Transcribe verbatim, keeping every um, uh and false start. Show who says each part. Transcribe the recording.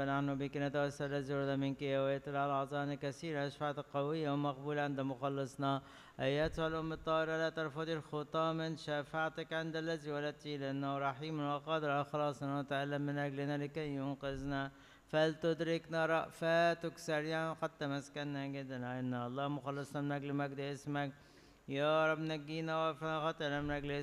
Speaker 1: فنحن بك نتوسل الزرد منك يا ويتر على العظائم كثيرة شفاعة قوية ومقبولة عند مخلصنا. أيتها الأم الطاهرة لا ترفضي الخطى من شفاعتك عند الذي ولدتي، لأنه رحيم وقادر على خلاصنا وتألم من أجلنا لكي ينقذنا. فلتدركنا رأفاتك سريعا قد تمسكنا جدا، إن الله مخلصنا من أجل مجد اسمك. يا رب نجينا وافنا خطأنا من أجل